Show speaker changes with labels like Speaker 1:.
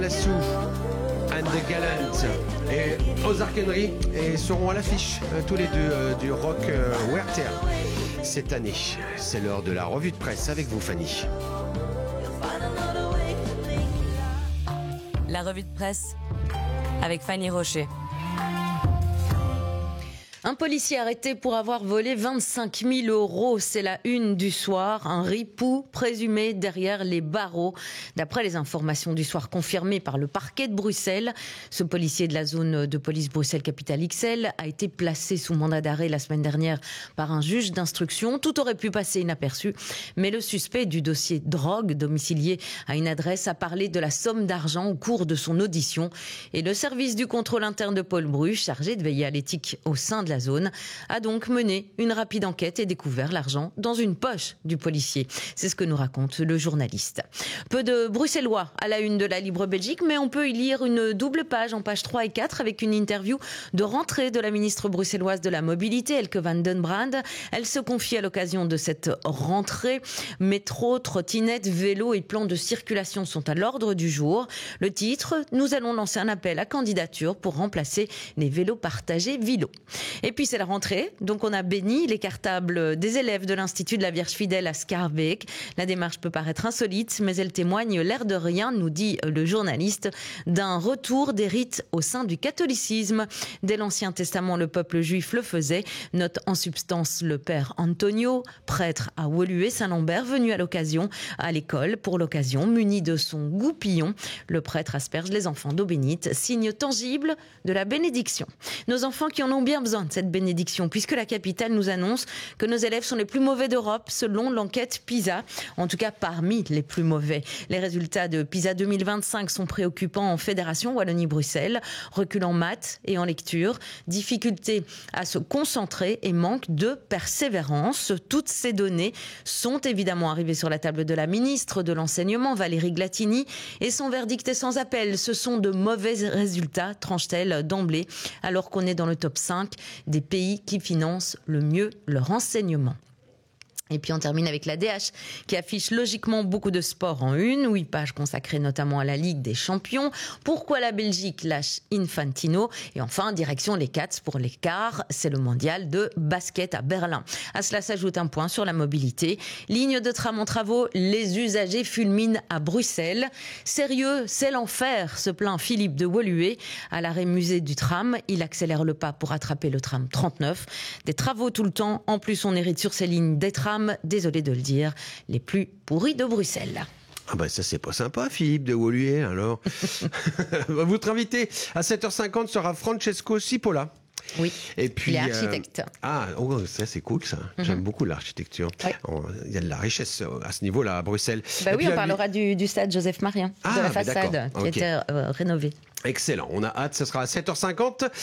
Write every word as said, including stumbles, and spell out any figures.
Speaker 1: Lassou and the Gallant et Ozark Henry et seront à l'affiche euh, tous les deux euh, du Rock euh, Werther cette année. C'est l'heure de la revue de presse avec vous, Fanny.
Speaker 2: La revue de presse avec Fanny Rocher. Un policier arrêté pour avoir volé vingt-cinq mille euros. C'est la une du soir. Un ripou présumé derrière les barreaux. D'après les informations du soir confirmées par le parquet de Bruxelles, ce policier de la zone de police Bruxelles-Capitale X L a été placé sous mandat d'arrêt la semaine dernière par un juge d'instruction. Tout aurait pu passer inaperçu, mais le suspect du dossier drogue domicilié à une adresse a parlé de la somme d'argent au cours de son audition. Et le service du contrôle interne de Paul Bru, chargé de veiller à l'éthique au sein de la zone, a donc mené une rapide enquête et découvert l'argent dans une poche du policier. C'est ce que nous raconte le journaliste. Peu de Bruxellois à la une de la Libre Belgique, mais on peut y lire une double page en pages trois et quatre avec une interview de rentrée de la ministre bruxelloise de la Mobilité, Elke van den Brande. Elle se confie à l'occasion de cette rentrée. Métro, trottinette, vélo et plans de circulation sont à l'ordre du jour. Le titre, nous allons lancer un appel à candidature pour remplacer les vélos partagés Vilo. Et puis c'est la rentrée, donc on a béni les cartables des élèves de l'Institut de la Vierge Fidèle à Schaerbeek. La démarche peut paraître insolite, mais elle témoigne, l'air de rien, nous dit le journaliste, d'un retour des rites au sein du catholicisme. Dès l'Ancien Testament, le peuple juif le faisait. Note en substance le père Antonio, prêtre à Woluwe-Saint-Lambert, venu à l'occasion à l'école pour l'occasion, muni de son goupillon. Le prêtre asperge les enfants d'eau bénite, signe tangible de la bénédiction. Nos enfants qui en ont bien besoin de cette bénédiction, puisque la capitale nous annonce que nos élèves sont les plus mauvais d'Europe selon l'enquête PISA, en tout cas parmi les plus mauvais. Les résultats de PISA deux mille vingt-cinq sont préoccupants en Fédération Wallonie-Bruxelles, recul en maths et en lecture, difficulté à se concentrer et manque de persévérance. Toutes ces données sont évidemment arrivées sur la table de la ministre de l'Enseignement, Valérie Glatini, et son verdict est sans appel. Ce sont de mauvais résultats, tranche-t-elle d'emblée, alors qu'on est dans le top cinq des pays qui financent le mieux leur enseignement. Et puis on termine avec la D H qui affiche logiquement beaucoup de sport en une, huit pages consacrées notamment à la Ligue des Champions. Pourquoi la Belgique lâche Infantino? Et enfin, direction les Cats pour les quarts, c'est le mondial de basket à Berlin. À cela s'ajoute un point sur la mobilité. Ligne de tram en travaux, les usagers fulminent à Bruxelles. Sérieux, c'est l'enfer, se plaint Philippe de Woluwe. À l'arrêt musée du tram, il accélère le pas pour attraper le tram trente-neuf. Des travaux tout le temps, en plus on hérite sur ces lignes des trams, désolé de le dire, les plus pourris de Bruxelles.
Speaker 1: Ah ben ça c'est pas sympa, Philippe de Woluwe, alors. Votre invité à sept heures cinquante sera Francesco Cipolla.
Speaker 2: Oui,
Speaker 1: et puis,
Speaker 2: il est architecte.
Speaker 1: Euh, ah, oh, ça c'est cool ça. Mm-hmm. J'aime beaucoup l'architecture. Ouais. Oh, il y a de la richesse à ce niveau-là à Bruxelles.
Speaker 2: Bah
Speaker 1: et
Speaker 2: oui,
Speaker 1: puis,
Speaker 2: on parlera lui... du, du stade Joseph Marien, ah, de la façade qui okay. était euh, rénovée.
Speaker 1: Excellent, on a hâte, ce sera à sept heures cinquante.